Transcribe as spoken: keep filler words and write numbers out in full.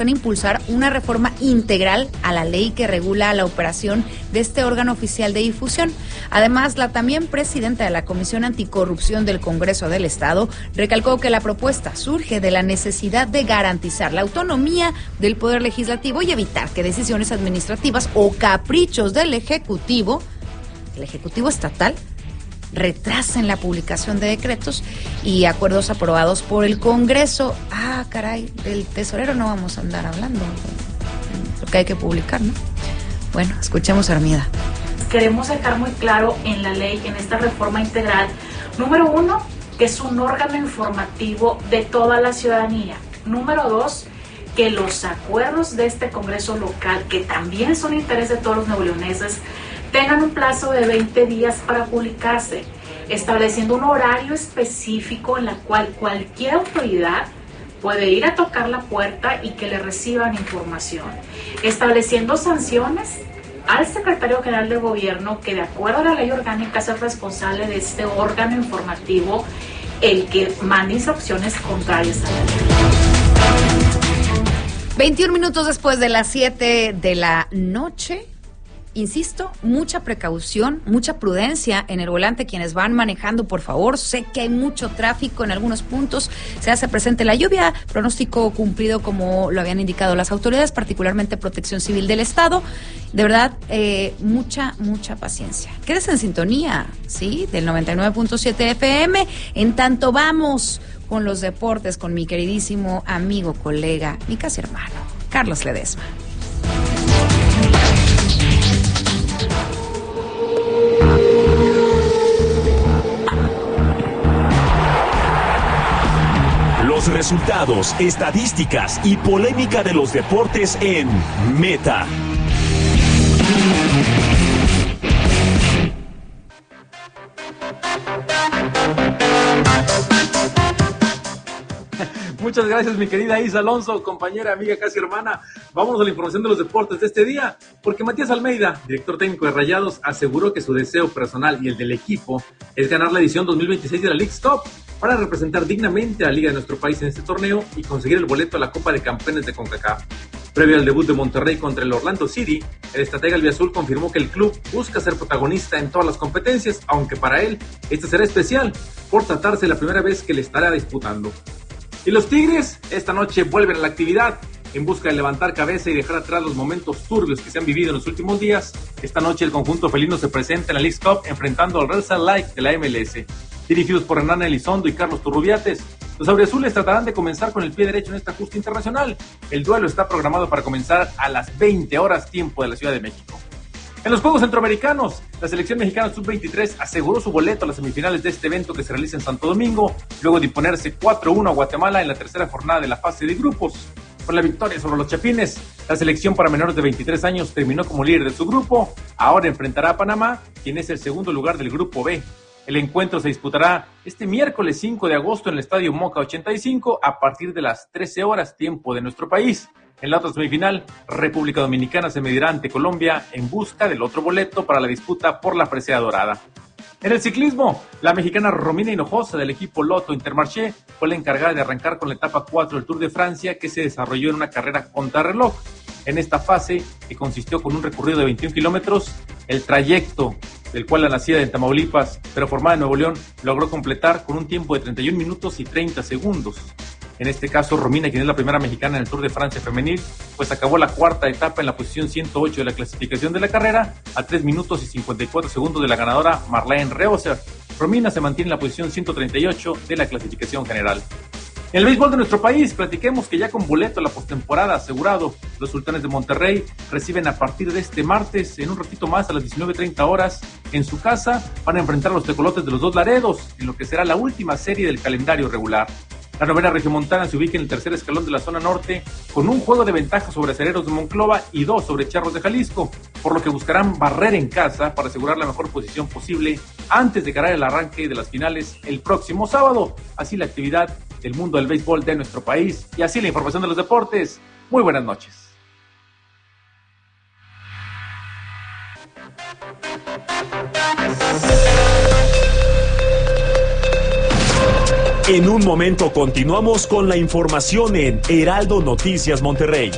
impulsar una reforma integral a la ley que regula la operación de este órgano oficial de difusión. Además, la también presidenta de la Comisión Anticorrupción del Congreso del Estado recalcó que la propuesta surge de la necesidad de garantizar la autonomía del Poder Legislativo y evitar que decisiones administrativas o caprichos del Ejecutivo, el Ejecutivo estatal, retrasen la publicación de decretos y acuerdos aprobados por el Congreso. Ah, caray, del tesorero no vamos a andar hablando, porque hay que publicar, ¿no? Bueno, escuchemos a Armida. Queremos dejar muy claro en la ley, en esta reforma integral, número uno, que es un órgano informativo de toda la ciudadanía. Número dos, que los acuerdos de este Congreso local, que también son interés de todos los nuevoleoneses, tengan un plazo de veinte días para publicarse, estableciendo un horario específico en la cual cualquier autoridad puede ir a tocar la puerta y que le reciban información, estableciendo sanciones al secretario general de gobierno, que de acuerdo a la ley orgánica es el responsable de este órgano informativo, el que mande instrucciones contrarias a la ley. veintiún minutos después de las siete de la noche. Insisto, mucha precaución, mucha prudencia en el volante quienes van manejando, por favor. Sé que hay mucho tráfico en algunos puntos, se hace presente la lluvia, pronóstico cumplido como lo habían indicado las autoridades, particularmente Protección Civil del Estado. De verdad, eh, mucha, mucha paciencia. Quédese en sintonía, ¿sí? Del noventa y nueve punto siete F M. En tanto vamos con los deportes con mi queridísimo amigo, colega, mi casi hermano, Carlos Ledesma. Los resultados, estadísticas y polémica de los deportes en Meta. Muchas gracias, mi querida Isa Alonso, compañera, amiga, casi hermana. Vámonos a la información de los deportes de este día, porque Matías Almeida, director técnico de Rayados, aseguró que su deseo personal y el del equipo es ganar la edición dos mil veintiséis de la Leagues Cup para representar dignamente a la liga de nuestro país en este torneo y conseguir el boleto a la Copa de Campeones de CONCACAF. Previo al debut de Monterrey contra el Orlando City, el estratega albiazul confirmó que el club busca ser protagonista en todas las competencias, aunque para él esta será especial por tratarse de la primera vez que le estará disputando. Y los Tigres esta noche vuelven a la actividad en busca de levantar cabeza y dejar atrás los momentos turbios que se han vivido en los últimos días. Esta noche el conjunto felino se presenta en la Leagues Cup enfrentando al Real Salt Lake de la M L S. Dirigidos por Hernán Elizondo y Carlos Turrubiates, los auriazules tratarán de comenzar con el pie derecho en esta justa internacional. El duelo está programado para comenzar a las veinte horas tiempo de la Ciudad de México. En los Juegos Centroamericanos, la selección mexicana sub veintitrés aseguró su boleto a las semifinales de este evento que se realiza en Santo Domingo, luego de imponerse cuatro uno a Guatemala en la tercera jornada de la fase de grupos. Con la victoria sobre los Chapines, la selección para menores de veintitrés años terminó como líder de su grupo. Ahora enfrentará a Panamá, quien es el segundo lugar del grupo B. El encuentro se disputará este miércoles cinco de agosto en el Estadio Moca ochenta y cinco a partir de las trece horas tiempo de nuestro país. En la otra semifinal, República Dominicana se medirá ante Colombia en busca del otro boleto para la disputa por la presea dorada. En el ciclismo, la mexicana Romina Hinojosa del equipo Lotto Intermarché fue la encargada de arrancar con la etapa cuatro del Tour de Francia, que se desarrolló en una carrera contrarreloj. En esta fase, que consistió con un recorrido de veintiún kilómetros, el trayecto del cual la nacida en Tamaulipas, pero formada en Nuevo León, logró completar con un tiempo de treinta y un minutos y treinta segundos. En este caso, Romina, quien es la primera mexicana en el Tour de Francia femenil, pues acabó la cuarta etapa en la posición ciento ocho de la clasificación de la carrera, a tres minutos y cincuenta y cuatro segundos de la ganadora Marlene Reusser. Romina se mantiene en la posición ciento treinta y ocho de la clasificación general. En el béisbol de nuestro país, platiquemos que ya con boleto a la postemporada asegurado, los Sultanes de Monterrey reciben a partir de este martes, en un ratito más, a las diecinueve treinta horas, en su casa, van a enfrentar a los Tecolotes de los Dos Laredos, en lo que será la última serie del calendario regular. La novena regiomontana se ubica en el tercer escalón de la zona norte, con un juego de ventaja sobre Acereros de Monclova y dos sobre Charros de Jalisco, por lo que buscarán barrer en casa para asegurar la mejor posición posible antes de ganar el arranque de las finales el próximo sábado. Así la actividad del mundo del béisbol de nuestro país y así la información de los deportes. Muy buenas noches. En un momento continuamos con la información en Heraldo Noticias Monterrey.